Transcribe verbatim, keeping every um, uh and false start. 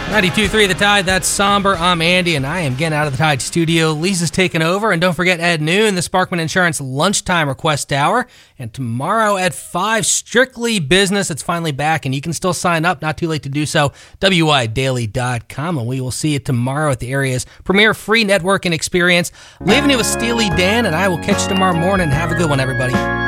ninety-two point three The Tide, that's Somber. I'm Andy, and I am getting out of the Tide studio. Lisa's taking over, and don't forget at noon, the Sparkman Insurance Lunchtime Request Hour. And tomorrow at five, Strictly Business. It's finally back, and you can still sign up. Not too late to do so. W I daily dot com, and we will see you tomorrow at the area's premier free networking experience. Leaving you with Steely Dan, and I will catch you tomorrow morning. Have a good one, everybody.